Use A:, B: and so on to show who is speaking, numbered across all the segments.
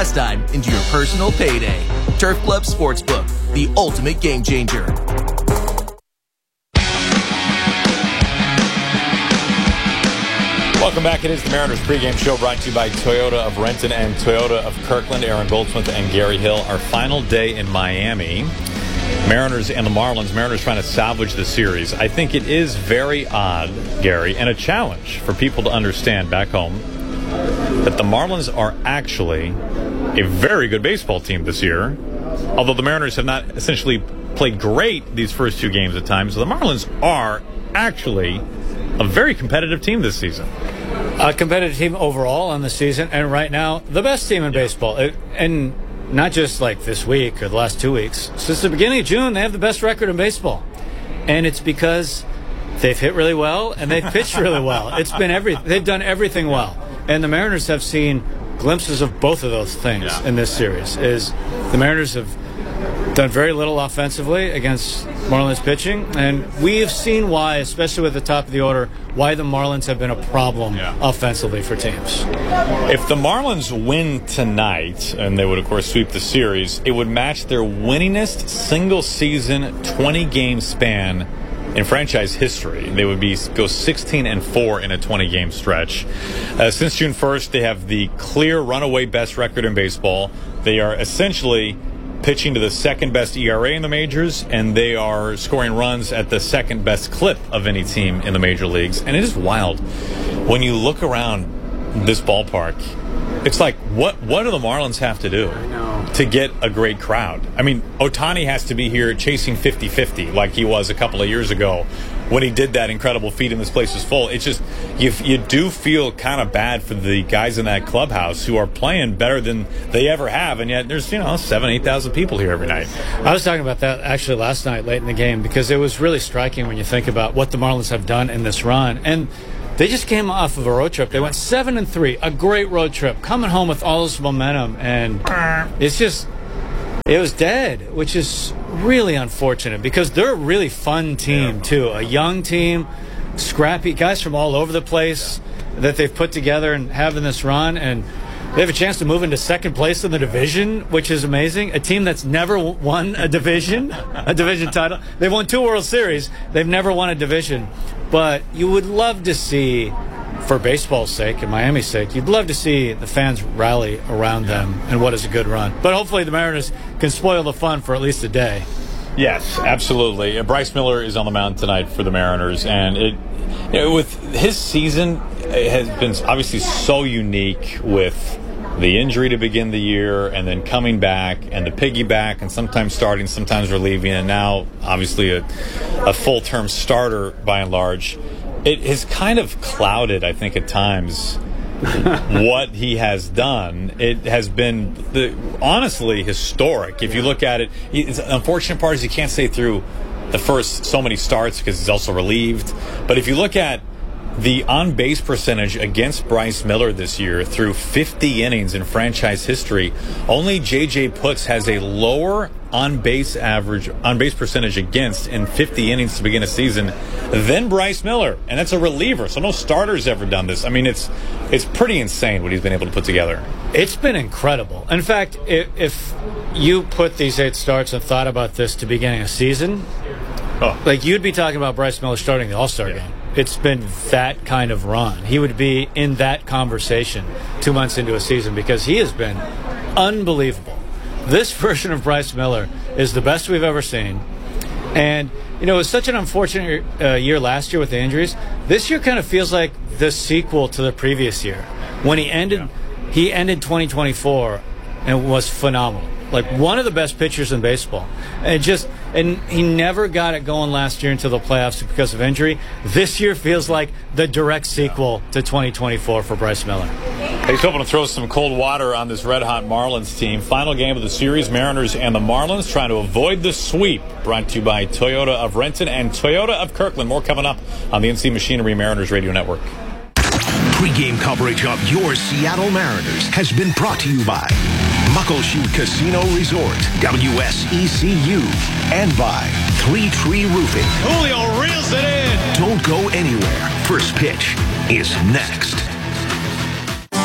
A: time into your personal payday. Turf Club Sportsbook, the ultimate game changer.
B: Welcome back. It is the Mariners pregame show brought to you by Toyota of Renton and Toyota of Kirkland. Aaron Goldsmith and Gary Hill. Our final day in Miami. Mariners and the Marlins. Mariners trying to salvage the series. I think it is very odd, Gary, and a challenge for people to understand back home that the Marlins are actually a very good baseball team this year. Although the Mariners have not essentially played great these first two games at times, the Marlins are actually a very competitive team this season.
C: A competitive team overall on the season, and right now, the best team in baseball. And not just like this week or the last 2 weeks. Since the beginning of June, they have the best record in baseball. And it's because they've hit really well and they've pitched really well. It's been they've done everything well. And the Mariners have seen glimpses of both of those things in this series. The Mariners have done very little offensively against Marlins pitching, and we've seen why, especially with the top of the order, why the Marlins have been a problem offensively for teams.
B: If the Marlins win tonight, and they would of course sweep the series, it would match their winningest single season 20-game span in franchise history. They would go 16-4 in a 20-game stretch. Since June 1st, they have the clear runaway best record in baseball. They are essentially pitching to the second best ERA in the majors, and they are scoring runs at the second best clip of any team in the major leagues. And it is wild. When you look around this ballpark, it's like, what do the Marlins have to do to get a great crowd? I mean, Ohtani has to be here chasing 50-50 like he was a couple of years ago when he did that incredible feat and this place is full. It's just, you do feel kind of bad for the guys in that clubhouse who are playing better than they ever have, and yet there's, 7,000-8,000 people here every night.
C: I was talking about that actually last night late in the game because it was really striking when you think about what the Marlins have done in this run. And they just came off of a road trip. They went 7-3, a great road trip, coming home with all this momentum, and it was dead, which is really unfortunate because they're a really fun team, too. A young team, scrappy, guys from all over the place that they've put together and having this run, and they have a chance to move into second place in the division, which is amazing. A team that's never won a division title. They've won 2 World Series. They've never won a division. But you would love to see, for baseball's sake and Miami's sake, you'd love to see the fans rally around them and what is a good run. But hopefully the Mariners can spoil the fun for at least a day.
B: Yes, absolutely. Bryce Miller is on the mound tonight for the Mariners, and with his season, it has been obviously so unique with the injury to begin the year and then coming back and the piggyback and sometimes starting, sometimes relieving, and now obviously a full-term starter by and large. It has kind of clouded, I think, at times what he has done. It has been honestly historic. If you look at it, the unfortunate part is you can't say through the first so many starts because he's also relieved. But if you look at the on-base percentage against Bryce Miller this year through 50 innings in franchise history, only J.J. Putz has a lower on-base percentage against in 50 innings to begin a season than Bryce Miller, and that's a reliever, so no starter's ever done this. I mean, it's pretty insane what he's been able to put together.
C: It's been incredible. In fact, if you put these 8 starts and thought about this to beginning a season, like you'd be talking about Bryce Miller starting the All-Star game. It's been that kind of run. He would be in that conversation 2 months into a season because he has been unbelievable. This version of Bryce Miller is the best we've ever seen. And, it was such an unfortunate year last year with the injuries. This year kind of feels like the sequel to the previous year. When he ended 2024 and was phenomenal. Like one of the best pitchers in baseball. And he never got it going last year until the playoffs because of injury. This year feels like the direct sequel to 2024 for Bryce Miller.
B: He's hoping to throw some cold water on this red-hot Marlins team. Final game of the series, Mariners and the Marlins trying to avoid the sweep. Brought to you by Toyota of Renton and Toyota of Kirkland. More coming up on the NC Machinery Mariners Radio Network.
D: Pre-game coverage of your Seattle Mariners has been brought to you by Muckleshoot Casino Resort, WSECU, and by 3 Tree Roofing.
E: Julio reels it in.
D: Don't go anywhere. First pitch is next.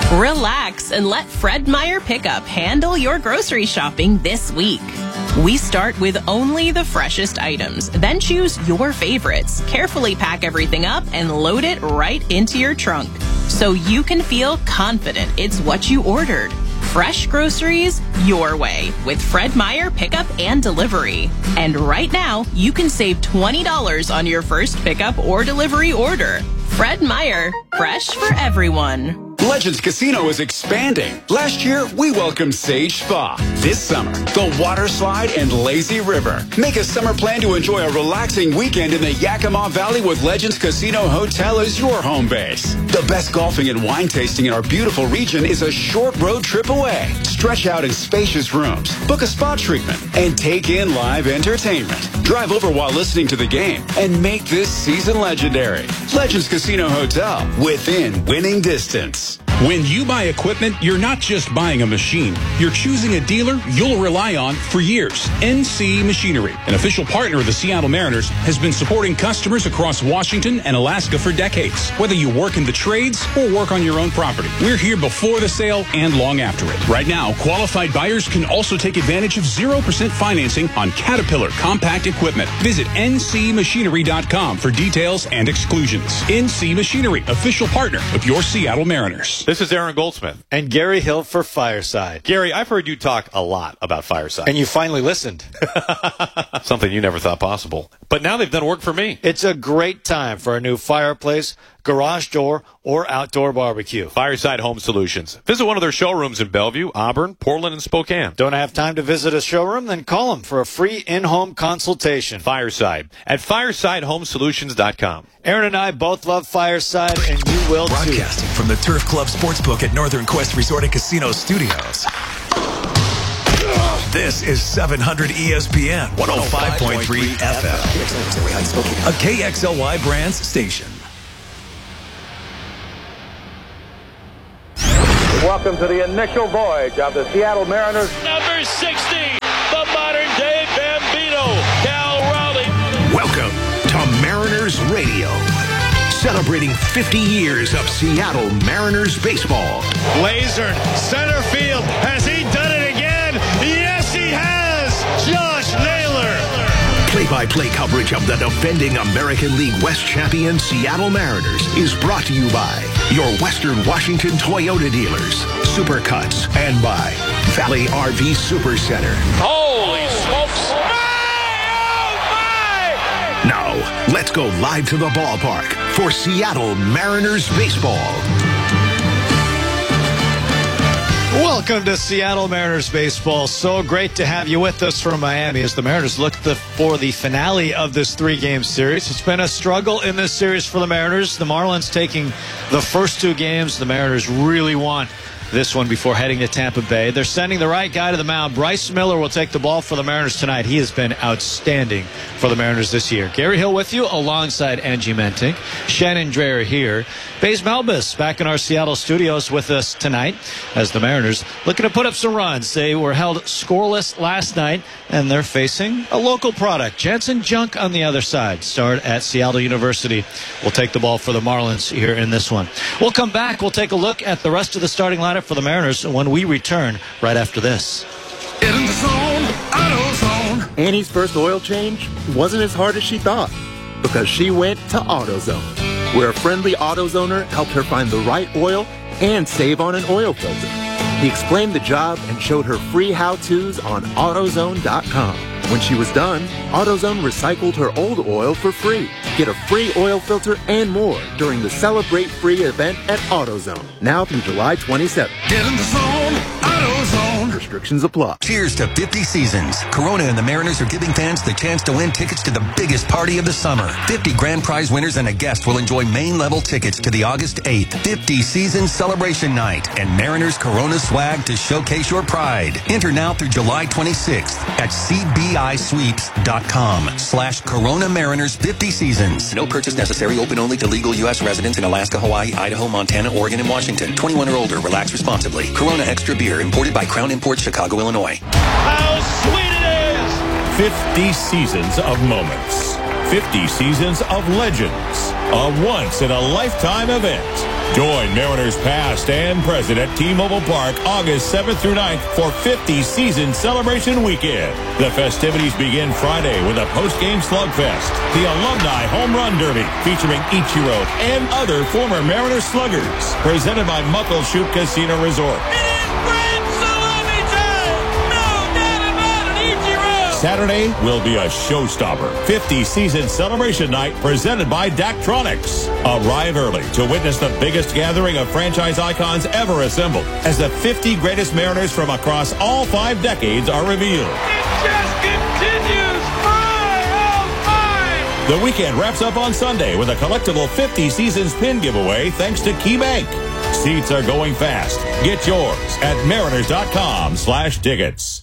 E: Relax and let Fred Meyer Pickup handle your grocery shopping this week. We start with only the freshest items, then choose your favorites, carefully pack everything up, and load it right into your trunk so you can feel confident it's what you ordered. Fresh groceries your way with Fred Meyer Pickup and Delivery. And right now, you can save $20 on your first pickup or delivery order. Fred Meyer, fresh for everyone.
F: Legends Casino is expanding. Last year, we welcomed Sage Spa. This summer, the Water Slide and Lazy River. Make a summer plan to enjoy a relaxing weekend in the Yakima Valley with Legends Casino Hotel as your home base. The best golfing and wine tasting in our beautiful region is a short road trip away. Stretch out in spacious rooms, book a spa treatment, and take in live entertainment. Drive over while listening to the game and make this season legendary. Legends Casino Hotel, within winning distance.
G: When you buy equipment, you're not just buying a machine. You're choosing a dealer you'll rely on for years. NC Machinery, an official partner of the Seattle Mariners, has been supporting customers across Washington and Alaska for decades. Whether you work in the trades or work on your own property, we're here before the sale and long after it. Right now, qualified buyers can also take advantage of 0% financing on Caterpillar compact equipment. Visit ncmachinery.com for details and exclusions. NC Machinery, official partner of your Seattle Mariners.
B: This is Aaron Goldsmith.
C: And Gary Hill for Fireside.
B: Gary, I've heard you talk a lot about Fireside.
C: And you finally listened.
B: Something you never thought possible. But now they've done work for me.
C: It's a great time for a new fireplace, garage door, or outdoor barbecue.
B: Fireside Home Solutions. Visit one of their showrooms in Bellevue, Auburn, Portland, and Spokane.
C: Don't have time to visit a showroom? Then call them for a free in-home consultation.
B: Fireside at firesidehomesolutions.com.
C: Aaron and I both love Fireside, and you will too.
H: Broadcasting from the Turf Club Sportsbook at Northern Quest Resort and Casino Studios. This is 700 ESPN 105.3 FM. A KXLY Brands station.
I: Welcome to the initial voyage of the Seattle Mariners.
J: Number 60, the modern-day Bambino, Cal Raleigh.
D: Welcome to Mariners Radio. Celebrating 50 years of Seattle Mariners baseball.
J: Laser, center field. Has he done it again? Yes, he has. Josh Naylor.
D: Play-by-play coverage of the defending American League West champion Seattle Mariners is brought to you by your Western Washington Toyota dealers, Supercuts, and by Valley RV Supercenter.
J: Holy smokes.
D: Now, let's go live to the ballpark for Seattle Mariners baseball.
C: Welcome to Seattle Mariners baseball. So great to have you with us from Miami as the Mariners look for the finale of this three-game series. It's been a struggle in this series for the Mariners. The Marlins taking the first two games. The Mariners really want this one before heading to Tampa Bay. They're sending the right guy to the mound. Bryce Miller will take the ball for the Mariners tonight. He has been outstanding for the Mariners this year. Gary Hill with you alongside Angie Mentink. Shannon Dreher here. Baze Melbus back in our Seattle studios with us tonight as the Mariners looking to put up some runs. They were held scoreless last night, and they're facing a local product. Jansen Junk on the other side. Start at Seattle University. We'll take the ball for the Marlins here in this one. We'll come back. We'll take a look at the rest of the starting lineup for the Mariners when we return right after this.
K: Get in the zone, AutoZone. Annie's first oil change wasn't as hard as she thought because she went to AutoZone, where a friendly AutoZoner helped her find the right oil and save on an oil filter. He explained the job and showed her free how-tos on AutoZone.com. When she was done, AutoZone recycled her old oil for free. Get a free oil filter and more during the Celebrate Free event at AutoZone, now through July 27th.
H: Get in the zone, AutoZone.
K: Restrictions apply.
H: Cheers to 50 seasons. Corona and the Mariners are giving fans the chance to win tickets to the biggest party of the summer. 50 grand prize winners and a guest will enjoy main-level tickets to the August 8th 50 Season Celebration Night and Mariners Corona swag to showcase your pride. Enter now through July 26th at cbisweeps.com/Corona Mariners 50 Seasons. No purchase necessary. Open only to legal U.S. residents in Alaska, Hawaii, Idaho, Montana, Oregon, and Washington. 21 or older. Relax responsibly. Corona Extra Beer, imported by Crown Imports, Chicago, Illinois.
J: How sweet it is!
L: 50 seasons of moments. 50 seasons of legends. A once-in-a-lifetime event. Join Mariners past and present at T-Mobile Park August 7th through 9th for 50 Season Celebration Weekend. The festivities begin Friday with a post-game slugfest, the Alumni Home Run Derby featuring Ichiro and other former Mariners sluggers, presented by Muckleshoot Casino Resort. Saturday will be a showstopper. 50 Season Celebration Night presented by Daktronics. Arrive early to witness the biggest gathering of franchise icons ever assembled as the 50 greatest Mariners from across all 5 decades are revealed.
J: It just continues.
L: The weekend wraps up on Sunday with a collectible 50 Seasons pin giveaway thanks to KeyBank. Seats are going fast. Get yours at mariners.com/tickets.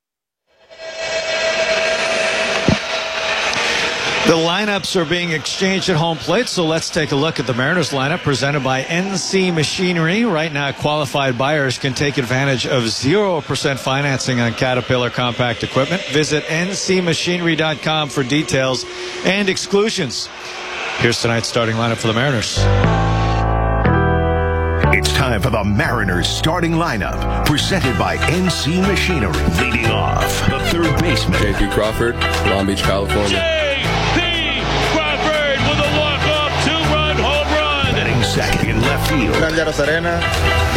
C: The lineups are being exchanged at home plate, so let's take a look at the Mariners lineup presented by NC Machinery. Right now, qualified buyers can take advantage of 0% financing on Caterpillar compact equipment. Visit ncmachinery.com for details and exclusions. Here's tonight's starting lineup for the Mariners.
D: It's time for the Mariners starting lineup, presented by NC Machinery. Leading off, the third baseman,
M: J.P. Crawford, Long Beach, California.
D: Second in left field,
I: Serena.